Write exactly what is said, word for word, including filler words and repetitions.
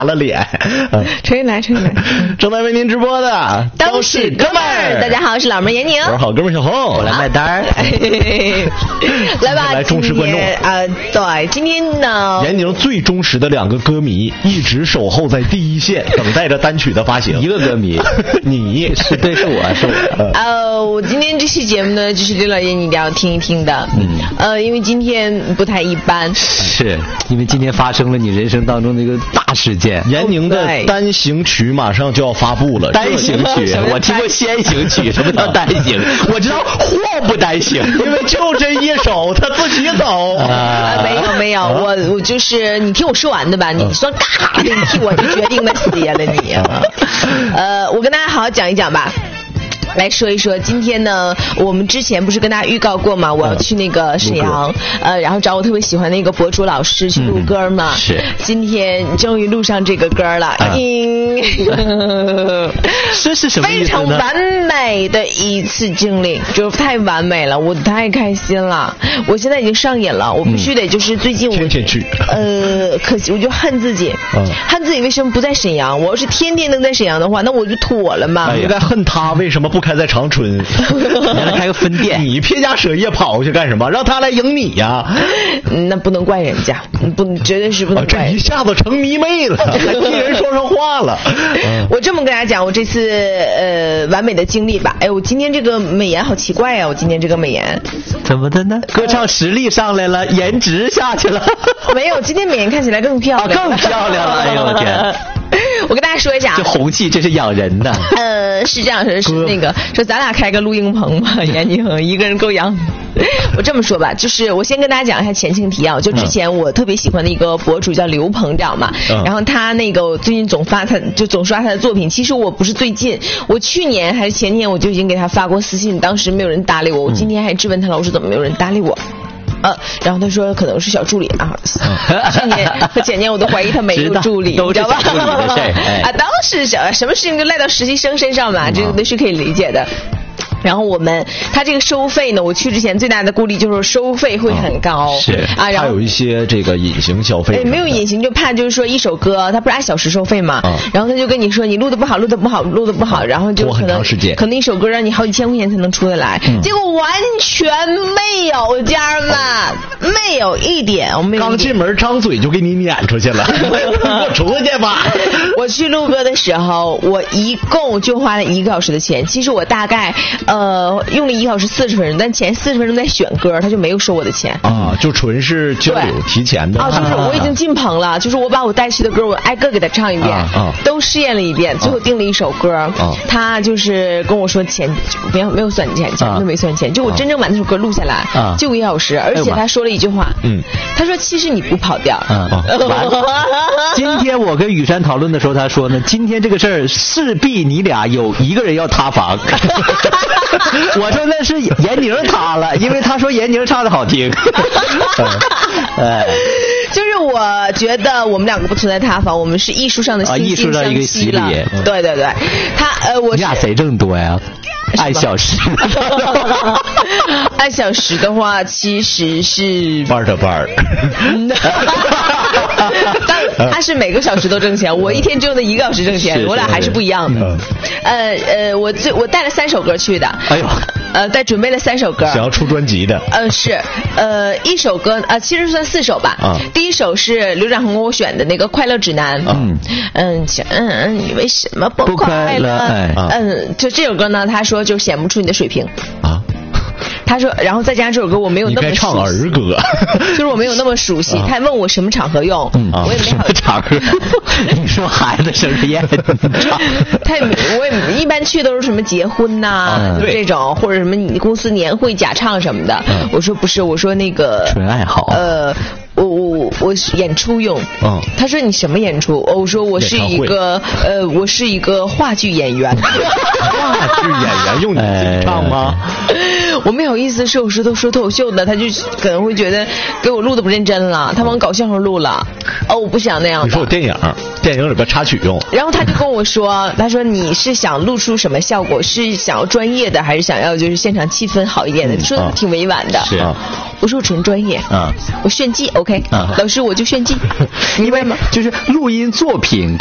了脸。 重新来，重新来。 正在为您直播的都是哥们儿，大家好，我是老妹闫宁， 我是好哥们小红， 我来卖单儿。 来吧，来忠实观众啊、呃！对，今天呢， 闫宁最忠实的两个歌迷一直守候在第一线，等待着单曲的发行。 一个歌迷， 你是对，是我是我。 呃，我今天这期节目呢，就是刘老爷你一定要听一听的。嗯。呃，因为今天不太一般， 是因为今天发生了你人生当中的一个大事件。 闫宁的单行曲马上就要发布了。 单行曲，我听过先行曲，什么叫单行？我知道祸不单行， 因为就这一首他自己走。 啊，没有没有，我我就是你听我说完的吧，你说嘎，你替我就决定的歇了你。呃，我跟大家好好讲一讲吧。来说一说，今天呢，我们之前不是跟大家预告过吗？我要去那个沈阳，呃，然后找我特别喜欢的一个博主老师去录歌嘛。 嗯、是。 今天终于录上这个歌了，嗯， 这是什么意思呢？ 非常完美的一次经历，就是太完美了，我太开心了。我现在已经上瘾了，我必须得就是最近我天天去。 呃，可惜我就恨自己，嗯、恨自己为什么不在沈阳？我要是天天能在沈阳的话，那我就妥了嘛。 应该恨他为什么不开在长春， 让他开个分店。 你撇家舍业跑过去干什么？让他来迎你呀？ 那不能怪人家，不，绝对是不能怪人家。 啊、这一下子成迷妹了，还替人说上话了。 我这么跟大家讲，我这次呃完美的经历吧。哎，我今天这个美颜好奇怪啊！我今天这个美颜怎么的呢？歌唱实力上来了，颜值下去了。 没有，今天美颜看起来更漂亮， 啊、更漂亮了！哎呦我天！ 我跟大家说一下， 这红气真是养人的。 呃，是这样说，是那个说咱俩开个录音棚吧，闫宁一个人够养。我这么说吧，就是我先跟大家讲一下前情提要。就之前我特别喜欢的一个博主叫刘鹏，知道吗？嗯、然后他那个最近总发他，就总刷他的作品。其实我不是最近，我去年还是前年我就已经给他发过私信，当时没有人搭理我。我今天还质问他了，我说怎么没有人搭理我？呃，然后他说可能是小助理啊，去年和前年我都怀疑他没有助理， 都知道吧？ 助理的事哎、 啊，当时什什么事情就赖到实习生身上嘛，这个都是可以理解的。然后我们他这个收费呢，我去之前最大的顾虑就是收费会很高， 啊、是啊，然后还有一些这个隐形消费。 哎，没有隐形，就怕就是说一首歌他不是按小时收费嘛，啊、然后他就跟你说你录的不好，录的不好，录的不好，然后就可能可能一首歌让你好几千块钱才能出得来，嗯、结果完全没有，家人们没有一点，我没有。 刚进门张嘴就给你撵出去了，我出去吧。 我去录歌的时候，我一共就花了一个小时的钱，其实我大概。呃，用了一个小时四十分钟，但前四十分钟在选歌，他就没有收我的钱啊，就纯是交流提前的啊，就是我已经进棚了，就是我把我带去的歌我挨个给他唱一遍，啊啊、都试验了一遍，最后定了一首歌，啊、他就是跟我说钱没有没有算钱，钱都没算钱，就我真正把那首歌录下来，啊、就一个小时，而且他说了一句话，嗯，他说其实你不跑调， 啊啊、今天我跟雨山讨论的时候，他说呢，今天这个事儿势必你俩有一个人要塌房。我说那是闫宁塌了，因为他说闫宁唱的好听。 哎，就是我觉得我们两个不存在塌房，我们是艺术上的惺惺相惜了。嗯、对对对，他呃，我你俩谁挣多呀？按小时， 按小时的话，其实是班的班儿。 但他是每个小时都挣钱，我一天只有那一个小时挣钱，我俩还是不一样的。呃呃，我最我带了三首歌去的。哎呦。呃，带准备了三首歌， 想要出专辑的。 呃，是，呃，一首歌，呃，其实算四首吧。啊。第一首是刘展宏给我选的那个《快乐指南》。嗯。嗯，嗯，你为什么不快乐？哎、嗯，就这首歌呢，他说就显不出你的水平。啊。他说，然后再加上这首歌我没有那么熟悉， 你该唱儿歌， 就是我没有那么熟悉。他还问我什么场合用，嗯、我也没好。 什么场合？你说孩子生日宴唱？ 他我也一般去都是什么结婚呐、啊嗯、这种，或者什么你公司年会假唱什么的。嗯、我说不是，我说那个纯爱好。 呃。我我我演出用，嗯，他说你什么演出？我说我是一个呃，我是一个话剧演员。 话剧演员用你自己唱吗？ 我没好意思说，我是都说脱口秀的，他就可能会觉得给我录的不认真了，他往搞笑上录了。哦，我不想那样的。 你说我电影，电影里边插曲用。 然后他就跟我说，他说你是想录出什么效果？是想要专业的，还是想要就是现场气氛好一点的？说的挺委婉的。 是啊。 我说我纯专业啊， 我炫技 OK 啊， 老师我就炫技，明白吗？ 就是录音作品